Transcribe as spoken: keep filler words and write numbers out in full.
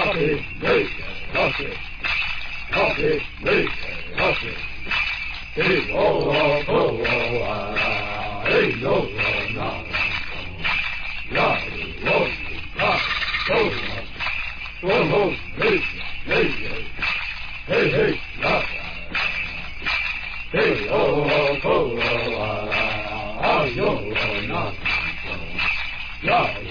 Happy, hey, happy, happy, hey, happy. Hey, oh, oh, oh, oh, ah, hey, oh, oh, na, ya, oh, ah, oh, oh, oh, hey, hey, hey, hey, hey, ya, hey, oh, oh, oh, ah, ah, yo, oh, na, ya.